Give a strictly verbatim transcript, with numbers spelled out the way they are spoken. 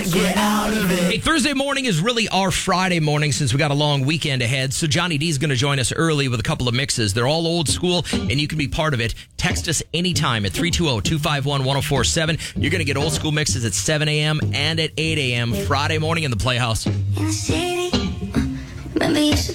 can't get out of it. Hey, Thursday morning is really our Friday morning since we got a long weekend ahead. So Johnny D is going to join us early with a couple of mixes. They're all old school, and you can be part of it. Text us anytime at three two zero, two five one, one zero four seven. You're going to get old school mixes at seven a.m. and at eight a.m. Friday morning in the Playhouse. In the city, maybe you should